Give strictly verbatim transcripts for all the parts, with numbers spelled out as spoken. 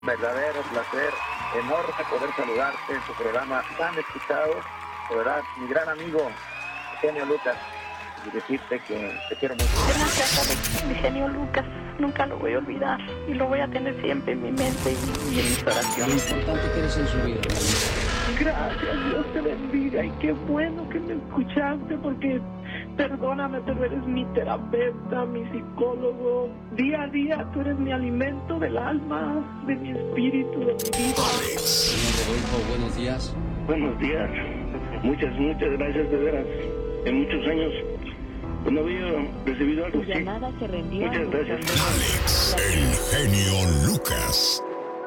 Verdadero placer, enorme poder saludarte en tu programa tan escuchado, de verdad, mi gran amigo, Genio Lucas, y decirte que te quiero mucho. Gracias, Alex, mi genio Lucas, nunca lo voy a olvidar y lo voy a tener siempre en mi mente y, y en mis oraciones. Lo importante que eres en su vida, ¿no? Gracias, Dios te bendiga y qué bueno que me escuchaste porque perdóname, pero eres mi terapeuta, mi psicólogo. Día a día tú eres mi alimento del alma, de mi espíritu, de mi vida. Señor Rodolfo, buenos días. Buenos días. Muchas, muchas gracias, de veras. En muchos años pues, no había recibido algo así. Llamada se rendió. Muchas gracias. Alex, el genio Lucas.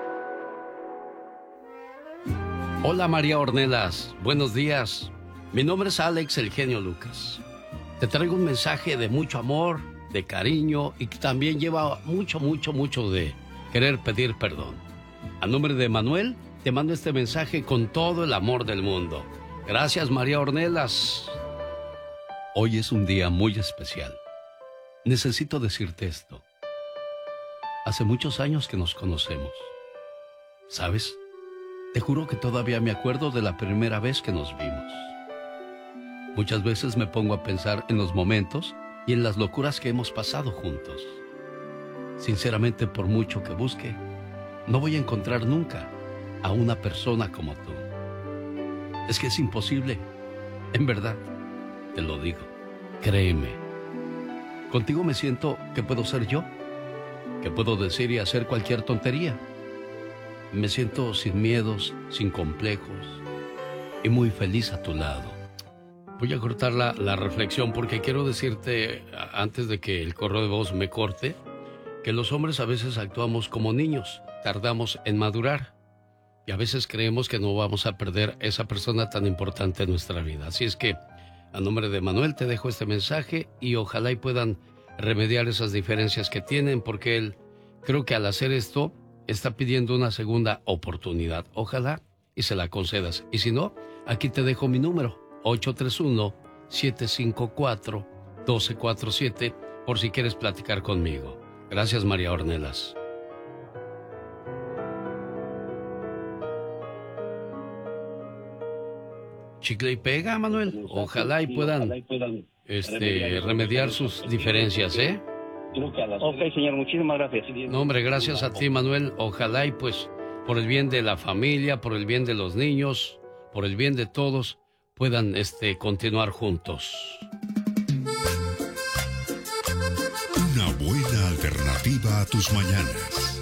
Hola María Ornelas, buenos días. Mi nombre es Alex, el genio Lucas. Te traigo un mensaje de mucho amor, de cariño y que también lleva mucho, mucho, mucho de querer pedir perdón. A nombre de Manuel, te mando este mensaje con todo el amor del mundo. Gracias, María Ornelas. Hoy es un día muy especial. Necesito decirte esto. Hace muchos años que nos conocemos. ¿Sabes? Te juro que todavía me acuerdo de la primera vez que nos vimos. Muchas veces me pongo a pensar en los momentos y en las locuras que hemos pasado juntos. Sinceramente, por mucho que busque, no voy a encontrar nunca a una persona como tú. Es que es imposible. En verdad, te lo digo. Créeme. Contigo me siento que puedo ser yo, que puedo decir y hacer cualquier tontería. Me siento sin miedos, sin complejos y muy feliz a tu lado. Voy a cortar la, la reflexión porque quiero decirte, antes de que el correo de voz me corte, que los hombres a veces actuamos como niños, tardamos en madurar y a veces creemos que no vamos a perder esa persona tan importante en nuestra vida. Así es que, a nombre de Manuel, te dejo este mensaje y ojalá y puedan remediar esas diferencias que tienen, porque él, creo que al hacer esto, está pidiendo una segunda oportunidad. Ojalá y se la concedas. Y si no, aquí te dejo mi número, ocho tres uno, siete cinco cuatro, uno dos cuatro siete, por si quieres platicar conmigo. Gracias, María Ornelas. Chicle y pega, Manuel. Ojalá y puedan, este, remediar sus diferencias, ¿eh? Ok, señor, muchísimas gracias. No, hombre, gracias a ti, Manuel. Ojalá y pues, por el bien de la familia, por el bien de los niños, por el bien de todos, puedan este, continuar juntos. Una buena alternativa a tus mañanas.